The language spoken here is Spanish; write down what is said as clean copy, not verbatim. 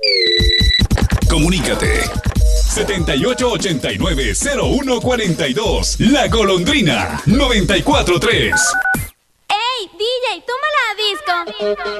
Comunícate. 7889-0142. La Golondrina 943. ¡Ey, DJ! ¡Toma la disco!